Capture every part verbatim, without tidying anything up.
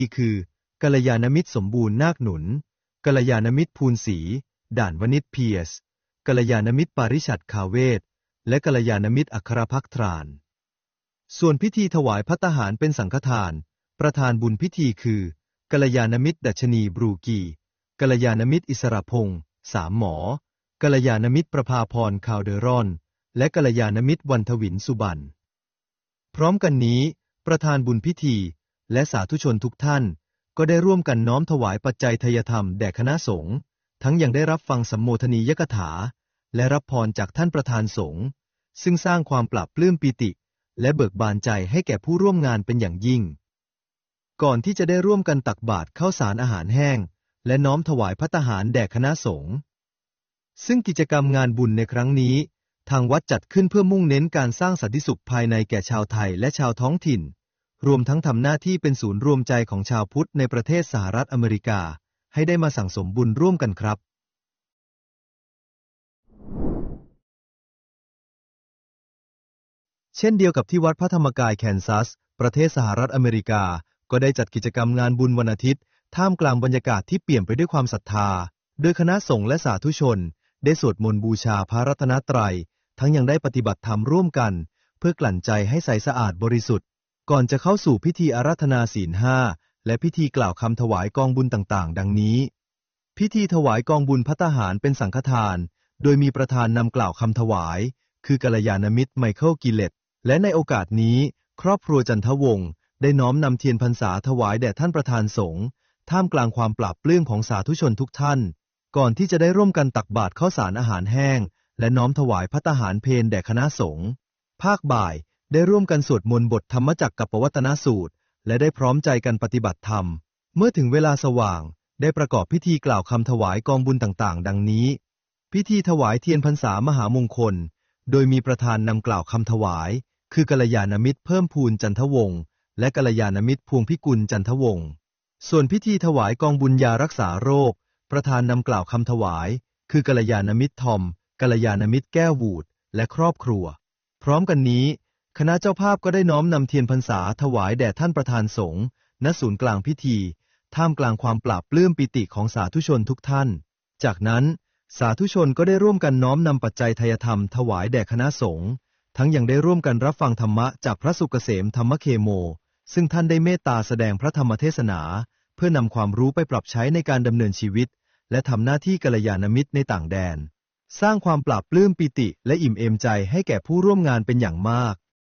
คือกัลยาณมิตรสมบูรณ์นาคหนุนกัลยาณมิตรภูลศรีด่านวณิชเพียสกัลยาณมิตรปาริชัดคาเวศและกัลยาณมิตรอัครภักตรานส่วนพิธีถวายภัตตาหารเป็นสังฆทานประธานบุญพิธีคือกัลยาณมิตรดัชนีบรูกีกัลยาณมิตรอิสระพงษ์สามหมอกัลยาณมิตรประภาพรคาวเดรอนและกัลยาณมิตรวันทวินสุบรรณพร้อมกันนี้ประธานบุญพิธีและสาธุชนทุกท่านก็ได้ร่วมกันน้อมถวายปัจจัยทายธรรมแด่คณะสงฆ์ทั้งยังได้รับฟังสัมโมทนียกถาและรับพรจากท่านประธานสงฆ์ซึ่งสร้างความปลาบปลื้มปิติและเบิกบานใจให้แก่ผู้ร่วมงานเป็นอย่างยิ่งก่อนที่จะได้ร่วมกันตักบาตรข้าวสารอาหารแห้งและน้อมถวายภัตตาหารแด่คณะสงฆ์ซึ่งกิจกรรมงานบุญในครั้งนี้ทางวัดจัดขึ้นเพื่อมุ่งเน้นการสร้างสันติสุขภายในแก่ชาวไทยและชาวท้องถิ่นรวมทั้งทำหน้าที่เป็นศูนย์รวมใจของชาวพุทธในประเทศสหรัฐอเมริกาให้ได้มาสั่งสมบุญร่วมกันครับเช่นเดียวกับที่วัดพระธรรมกายแคนซัสประเทศสหรัฐอเมริกาก็ได้จัดกิจกรรมงานบุญวันอาทิตย์ท่ามกลางบรรยากาศที่เปี่ยมไปด้วยความศรัทธาโดยคณะสงฆ์และสาธุชนได้สวดมนต์บูชาพระรัตนตรัยทั้งยังได้ปฏิบัติธรรมร่วมกันเพื่อกลั่นใจให้ใสสะอาดบริสุทธิ์ก่อนจะเข้าสู่พิธีอาราธนาศีลห้าและพิธีกล่าวคำถวายกองบุญต่างๆดังนี้พิธีถวายกองบุญภัตตาหารเป็นสังฆทานโดยมีประธานนำกล่าวคำถวายคือกัลยาณมิตรไมเคิลกิเลตและในโอกาสนี้ครอบครัวจันทวงศ์ได้น้อมนำเทียนพรรษาถวายแด่ท่านประธานสงฆ์ท่ามกลางความปลาบปลื้มของสาธุชนทุกท่านก่อนที่จะได้ร่วมกันตักบาตรข้าวสารอาหารแห้งและน้อมถวายภัตตาหารเพลแด่คณะสงฆ์ภาคบ่ายได้ร่วมกันสวดมนต์บทธรรมจักรกัปปวัตตนสูตรและได้พร้อมใจกันปฏิบัติธรรมเมื่อถึงเวลาสว่างได้ประกอบพิธีกล่าวคำถวายกองบุญต่างๆดังนี้พิธีถวายเทียนพรรษามหามงคลโดยมีประธานนำกล่าวคำถวายคือกัลยาณมิตรเพิ่มพูนจันทวงศ์และกัลยาณมิตรพวงพิกุลจันทวงศ์ส่วนพิธีถวายกองบุญยารักษาโรคประธานนำกล่าวคำถวายคือกัลยาณมิตรทอมกัลยาณมิตรแก้ววูดและครอบครัวพร้อมกันนี้คณะเจ้าภาพก็ได้น้อมนำเทียนพรรษาถวายแด่ท่านประธานสงฆ์ณศูนย์กลางพิธีท่ามกลางความปลาบปลื้มปิติของสาธุชนทุกท่านจากนั้นสาธุชนก็ได้ร่วมกันน้อมนำปัจจัยทายธรรมถวายแด่คณะสงฆ์ทั้งยังได้ร่วมกันรับฟังธรรมะจากพระสุกเกษมธรรมเคโมซึ่งท่านได้เมตตาแสดงพระธรรมเทศนาเพื่อนำความรู้ไปปรับใช้ในการดำเนินชีวิตและทำหน้าที่กัลยาณมิตรในต่างแดนสร้างความปลาบปลื้มปิติและอิ่มเอมใจให้แก่ผู้ร่วมงานเป็นอย่างมาก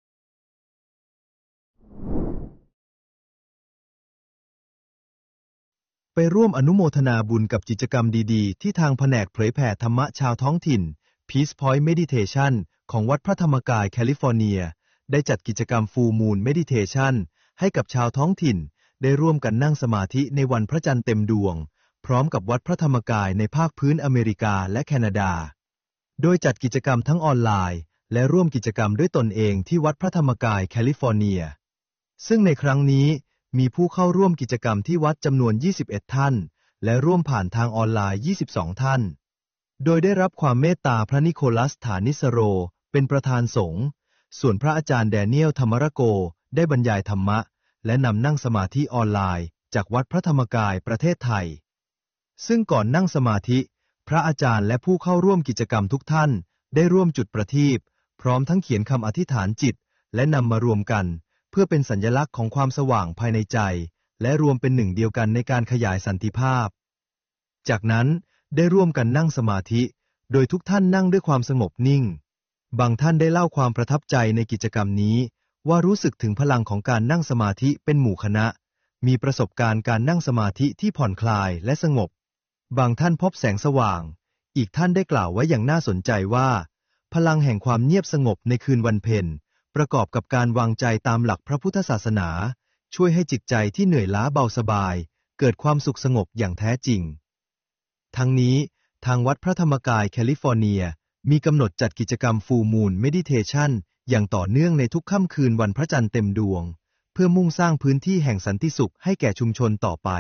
ไปร่วมอนุโมทนาบุญกับกิจกรรมดีๆที่ทางแผนกเผยแผ่ธรรมะชาวท้องถิ่น Peace Point Meditation ของวัดพระธรรมกายแคลิฟอร์เนียได้จัดกิจกรรม Full Moon Meditation ให้กับชาวท้องถิ่นได้ร่วมกันนั่งสมาธิในวันพระจันทร์เต็มดวงพร้อมกับวัดพระธรรมกายในภาคพื้นอเมริกาและแคนาดาโดยจัดกิจกรรมทั้งออนไลน์และร่วมกิจกรรมด้วยตนเองที่วัดพระธรรมกายแคลิฟอร์เนียซึ่งในครั้งนี้มีผู้เข้าร่วมกิจกรรมที่วัดจำนวนยี่สิบเอ็ดท่านและร่วมผ่านทางออนไลน์ยี่สิบสองท่านโดยได้รับความเมตตาพระนิโคลัสฐานิสโรเป็นประธานสงฆ์ส่วนพระอาจารย์แดเนียลธรรมรโกได้บรรยายธรรมะและนำนั่งสมาธิออนไลน์จากวัดพระธรรมกายประเทศไทยซึ่งก่อนนั่งสมาธิพระอาจารย์และผู้เข้าร่วมกิจกรรมทุกท่านได้ร่วมจุดประทีปพร้อมทั้งเขียนคำอธิษฐานจิตและนำมารวมกันเพื่อเป็นสัญลักษณ์ของความสว่างภายในใจและรวมเป็นหนึ่งเดียวกันในการขยายสันติภาพจากนั้นได้ร่วมกันนั่งสมาธิโดยทุกท่านนั่งด้วยความสงบนิ่งบางท่านได้เล่าความประทับใจในกิจกรรมนี้ว่ารู้สึกถึงพลังของการนั่งสมาธิเป็นหมู่คณะมีประสบการณ์การนั่งสมาธิที่ผ่อนคลายและสงบบางท่านพบแสงสว่างอีกท่านได้กล่าวไว้อย่างน่าสนใจว่าพลังแห่งความเงียบสงบในคืนวันเพ็ญประกอบกับการวางใจตามหลักพระพุทธศาสนาช่วยให้จิตใจที่เหนื่อยล้าเบาสบายเกิดความสุขสงบอย่างแท้จริงทั้งนี้ทางวัดพระธรรมกายแคลิฟอร์เนียมีกำหนดจัดกิจกรรม Full Moon Meditation อย่างต่อเนื่องในทุกค่ำคืนวันพระจันทร์เต็มดวงเพื่อมุ่งสร้างพื้นที่แห่งสันติสุขให้แก่ชุมชนต่อไป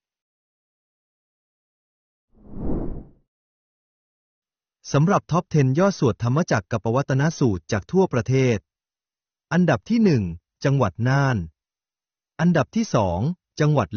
สำหรับท็อปสิบยอดสวดธรรมจักรกัปปวัตตนสูตรจากทั่วประเทศอันดับที่หนึ่งจังหวัดน่านอันดับที่สองจังหวัด